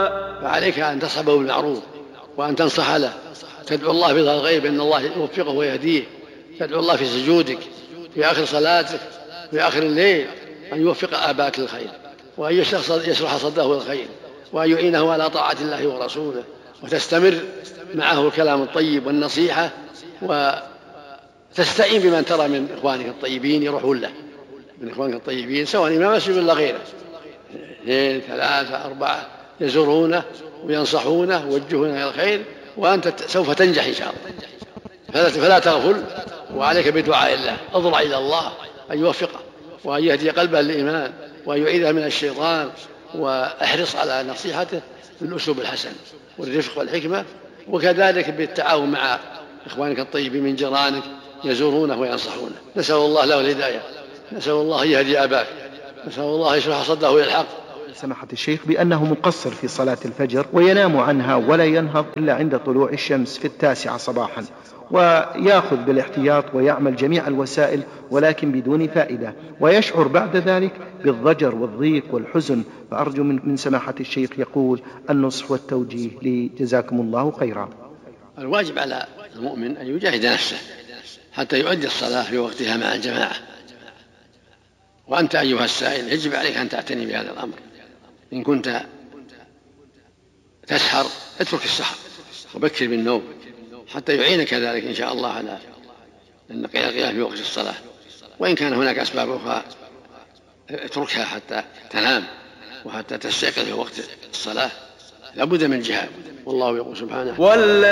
فعليك أن تصحبه بالمعروف وأن تنصح له، تدعو الله بظهر الغيب أن الله يوفقه ويهديه، تدعو الله في سجودك في آخر صلاتك في آخر الليل أن يوفق آباك للخير، وأن يشرح صدره للخير، وأن يعينه على طاعة الله ورسوله، وتستمر معه الكلام الطيب والنصيحة، وتستعين بمن ترى من إخوانك الطيبين يروحون له، من إخوانك الطيبين سواء إمام مسجد ولا غيره، 2 3 4 يزورونه وينصحونه ويوجهونه إلى الخير، وأنت سوف تنجح إن شاء الله. فلا تغفل، وعليك بدعاء الله، اضرع إلى الله أن يوفقه وأن يهدي قلبه للإيمان وأن يعيذه من الشيطان، واحرص على نصيحته بالأسلوب الحسن والرفق والحكمة، وكذلك بالتعاون مع إخوانك الطيبين من جيرانك يزورونه وينصحونه. نسأل الله له الهداية، نسأل الله يهدي أباك، نسأل الله يشرح صدره إلى الحق. سماحة الشيخ بأنه مقصر في صلاة الفجر وينام عنها ولا ينهض إلا عند طلوع الشمس في 9 صباحا، ويأخذ بالاحتياط ويعمل جميع الوسائل ولكن بدون فائدة، ويشعر بعد ذلك بالضجر والضيق والحزن، فأرجو من سماحة الشيخ يقول النصح والتوجيه لي، جزاكم الله خيرا. الواجب على المؤمن أن يجاهد نفسه حتى يؤدي الصلاة في وقتها مع الجماعة، وأنت أيها السائل يجب عليك أن تعتني بهذا الأمر. إن كنت تسحر اترك السحر وبكر بالنوم حتى يعينك ذلك إن شاء الله على القيام في وقت الصلاة، وإن كان هناك أسباب أخرى اتركها حتى تنام وحتى تستيقظ في وقت الصلاة، لابد من جهاد. والله يقول سبحانه